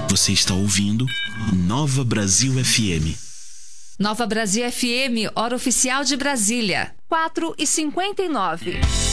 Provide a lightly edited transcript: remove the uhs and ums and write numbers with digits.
Você está ouvindo Nova Brasil FM. Nova Brasil FM, hora oficial de Brasília, 4h59.